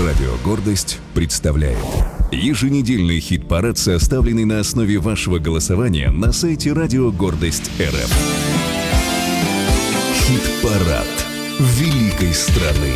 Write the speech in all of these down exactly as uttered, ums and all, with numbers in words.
Радио «Гордость» представляет еженедельный хит-парад, составленный на основе вашего голосования на сайте Радио Гордость точка эр эф. Хит-парад великой страны.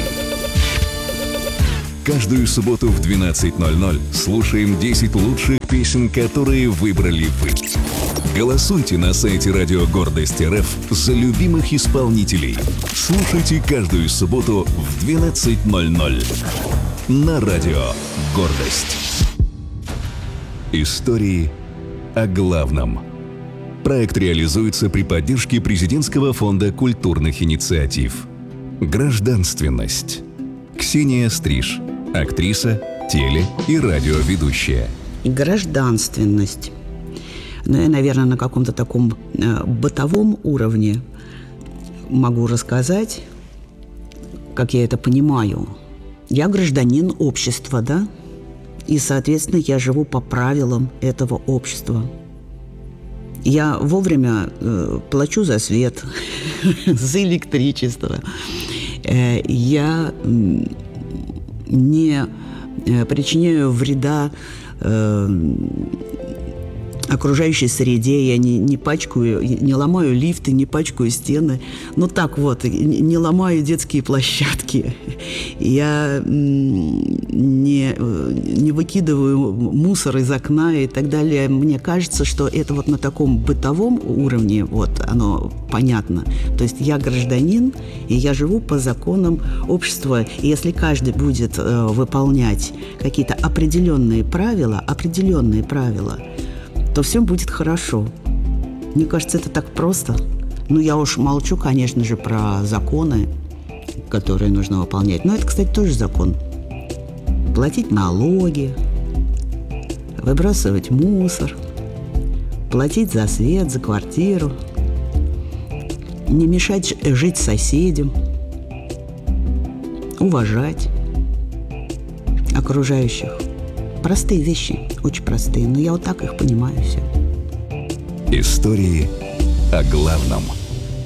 Каждую субботу в двенадцать ноль ноль слушаем десять лучших песен, которые выбрали вы. Голосуйте на сайте Радио Гордость точка эр эф за любимых исполнителей. Слушайте каждую субботу в двенадцать ноль ноль на Радио Гордость. Истории о главном. Проект реализуется при поддержке Президентского фонда культурных инициатив. Гражданственность. Ксения Стриж, актриса, теле- и радиоведущая. Гражданственность. Ну, я, наверное, на каком-то таком э, бытовом уровне могу рассказать, как я это понимаю. Я гражданин общества, да? И, соответственно, я живу по правилам этого общества. Я вовремя э, плачу за свет, за электричество. Э, я э, не э, причиняю вреда э, окружающей среде, я не, не пачкаю, не ломаю лифты, не пачкаю стены. Ну так вот, не ломаю детские площадки. Я не, не выкидываю мусор из окна и так далее. Мне кажется, что это вот на таком бытовом уровне, вот оно понятно. То есть я гражданин, и я живу по законам общества. И если каждый будет э, выполнять какие-то определенные правила, определенные правила, то все будет хорошо. Мне кажется, это так просто. Ну, я уж молчу, конечно же, про законы, которые нужно выполнять. Но это, кстати, тоже закон. Платить налоги, выбрасывать мусор, платить за свет, за квартиру, не мешать жить соседям, уважать окружающих. Простые вещи, очень простые, но я вот так их понимаю все. Истории о главном.